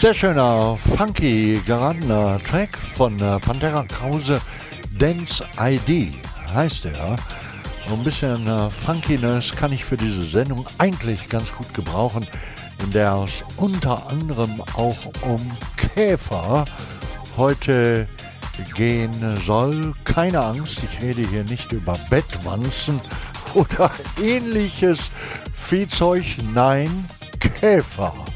Sehr schöner, funky, geradener Track von Pantera Krause, Dance ID heißt er. Ein bisschen Funkiness kann ich für diese Sendung eigentlich ganz gut gebrauchen, in der es unter anderem auch um Käfer heute gehen soll. Keine Angst, ich rede hier nicht über Bettwanzen oder ähnliches Viehzeug, nein, Käfer.